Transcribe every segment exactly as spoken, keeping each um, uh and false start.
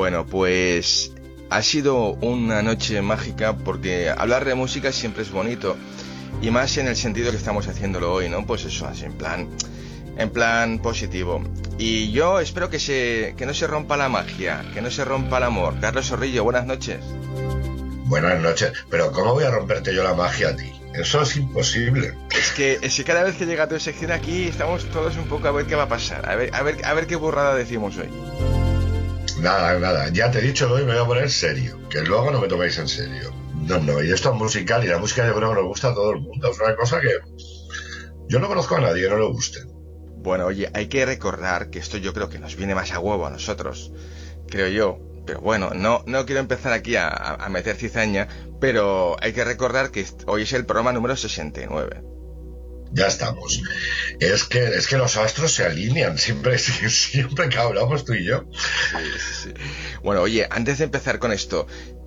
Bueno, pues ha sido una noche mágica porque hablar de música siempre es bonito y más en el sentido que estamos haciéndolo hoy, ¿no? Pues eso, así en plan, en plan positivo. Y yo espero que se, que no se rompa la magia, que no se rompa el amor. Carlos Zorrillo, buenas noches. Buenas noches, pero ¿cómo voy a romperte yo la magia a ti? Eso es imposible. Es que, es que cada vez que llega tu sección aquí estamos todos un poco a ver qué va a pasar, a ver, a ver, a ver qué burrada decimos hoy. Nada, nada, ya te he dicho que hoy me voy a poner serio, que luego no me toméis en serio. No, no, y esto es musical y la música yo creo que nos gusta a todo el mundo. Es una cosa que yo no conozco a nadie que no le guste. Bueno, oye, hay que recordar que esto yo creo que nos viene más a huevo a nosotros, creo yo. Pero bueno, no, no quiero empezar aquí a, a meter cizaña, pero hay que recordar que hoy es el programa número sesenta y nueve. Ya estamos. Es que, es que los astros se alinean siempre, siempre que hablamos tú y yo. Sí, sí, sí. Bueno, oye, antes de empezar con esto,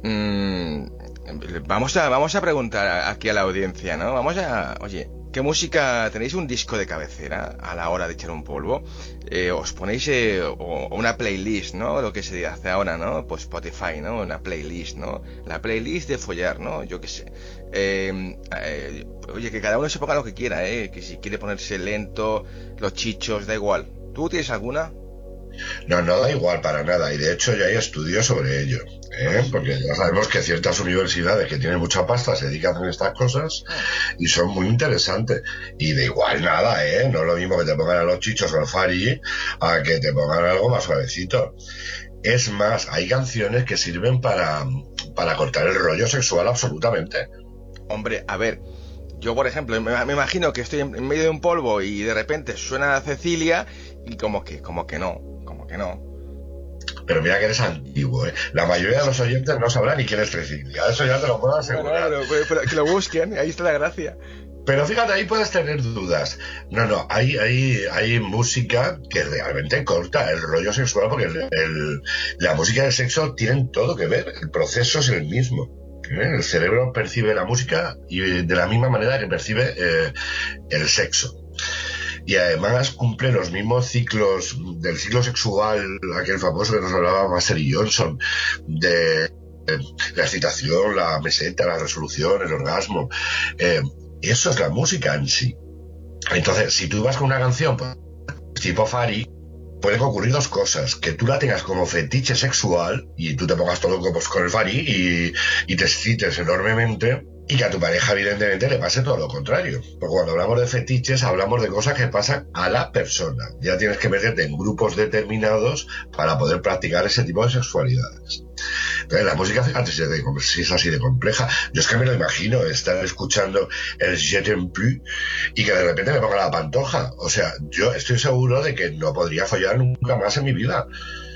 mmm, vamos a, vamos a preguntar aquí a la audiencia, ¿no? Vamos a, oye, ¿qué música tenéis un disco de cabecera a la hora de echar un polvo? Eh, os ponéis eh, o, una playlist, ¿no? Lo que se hace ahora, ¿no? Pues Spotify, ¿no? Una playlist, ¿no? La playlist de follar, ¿no? Yo qué sé. Eh, eh, oye, que cada uno se ponga lo que quiera, ¿eh? Que si quiere ponerse lento, los chichos, da igual. ¿Tú tienes alguna? No, no da igual para nada, y de hecho ya hay estudios sobre ello, ¿eh? Porque ya sabemos que ciertas universidades que tienen mucha pasta se dedican a hacer estas cosas y son muy interesantes, y de igual nada, ¿eh? No es lo mismo que te pongan a los chichos o al Fari a que te pongan algo más suavecito. Es más, hay canciones que sirven para, para cortar el rollo sexual absolutamente. Hombre, a ver, yo por ejemplo, me, me imagino que estoy en, en medio de un polvo y de repente suena Cecilia y como que, como que no, como que no. Pero mira que eres antiguo, ¿eh? La mayoría de los oyentes no sabrán ni quién es Cecilia, eso ya te lo puedo asegurar. Bueno, pero, pero que lo busquen, ahí está la gracia. Pero fíjate, ahí puedes tener dudas. No, no, hay, hay, hay música que realmente corta el rollo sexual porque el, el, la música y el sexo tienen todo que ver, el proceso es el mismo. El cerebro percibe la música y de la misma manera que percibe eh, el sexo. Y además cumple los mismos ciclos del ciclo sexual, aquel famoso que nos hablaba Master y Johnson, de, de la excitación, la meseta, la resolución, el orgasmo. Eh, eso es la música en sí. Entonces, si tú vas con una canción pues, tipo Fari, pueden ocurrir dos cosas: que tú la tengas como fetiche sexual y tú te pongas todo loco pues, con el Fari y, y te excites enormemente, y que a tu pareja evidentemente le pase todo lo contrario, porque cuando hablamos de fetiches hablamos de cosas que pasan a la persona. Ya tienes que meterte en grupos determinados para poder practicar ese tipo de sexualidades. Entonces la música, fíjate si es, de, si es así de compleja. Yo es que me lo imagino estar escuchando el Je t'aime plus y que de repente me ponga la pantoja. O sea, yo estoy seguro de que no podría follar nunca más en mi vida.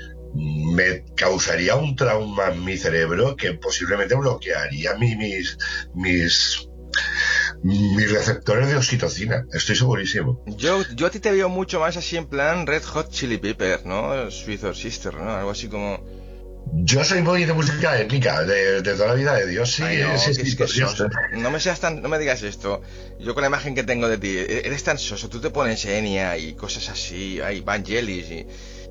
Me causaría un trauma en mi cerebro que posiblemente bloquearía mi, mis, mis, mis receptores de oxitocina. Estoy segurísimo. Yo, yo a ti te veo mucho más así en plan Red Hot Chili Pepper, ¿no? Sweet or Sister, ¿no? Algo así como... Yo soy muy de música étnica, de, de toda la vida de Dios, sí. Ay, no, sí, que sí, es que sí, soso. No me seas tan, no me digas esto. Yo con la imagen que tengo de ti, eres tan soso. Tú te pones Enya y cosas así, hay Vangelis y...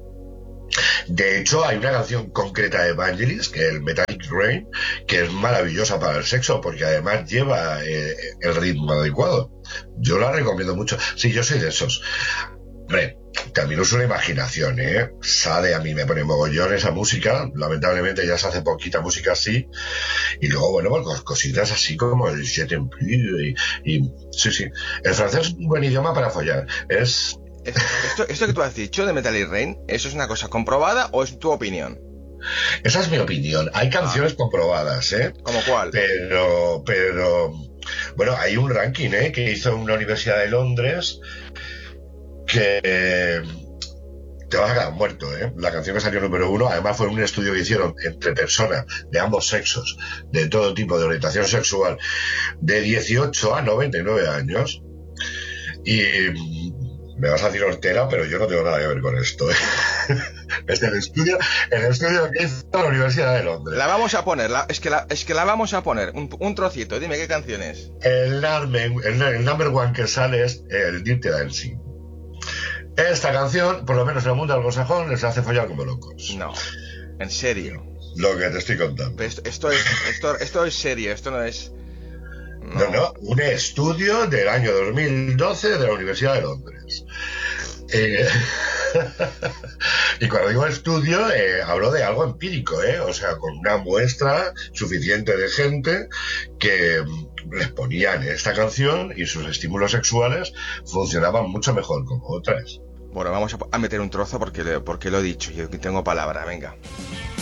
De hecho, hay una canción concreta de Vangelis, que es el Metallic Rain, que es maravillosa para el sexo, porque además lleva eh, el ritmo adecuado. Yo la recomiendo mucho. Sí, yo soy de esos. Hombre, también uso la imaginación, ¿eh? Sade a mí me pone mogollón esa música. Lamentablemente ya se hace poquita música así. Y luego, bueno, pues cositas así como el Je t'aime plus y, y... Sí, sí. El francés es un buen idioma para follar. Es... Esto, esto que tú has dicho de Metallic Rain, ¿eso es una cosa comprobada o es tu opinión? Esa es mi opinión. Hay canciones ah. comprobadas, ¿eh? ¿Cómo cuál? Pero, pero... Bueno, hay un ranking, ¿eh? Que hizo una universidad de Londres que... Eh, te vas a quedar muerto, ¿eh? La canción que salió número uno, además fue un estudio que hicieron entre personas de ambos sexos, de todo tipo de orientación sexual, de dieciocho a noventa y nueve años. Y... me vas a decir hortera, pero yo no tengo nada que ver con esto, ¿eh? Es el estudio, el estudio que hizo la Universidad de Londres. La vamos a poner, la, es, que la, es que la vamos a poner, un, un trocito, dime qué canción es. El, el, el number one que sale es el Dirty Dancing. Esta canción, por lo menos en el mundo anglosajón, les hace follar como locos. No. ¿En serio? Lo que te estoy contando. Esto, esto, es, esto, esto es serio, esto no es... No. no, no, un estudio del año dos mil doce de la Universidad de Londres. Eh, y cuando digo estudio, eh, hablo de algo empírico, ¿eh? O sea, con una muestra suficiente de gente que les ponían esta canción y sus estímulos sexuales funcionaban mucho mejor como otras. Bueno, vamos a meter un trozo porque, porque lo he dicho, yo tengo palabra, venga.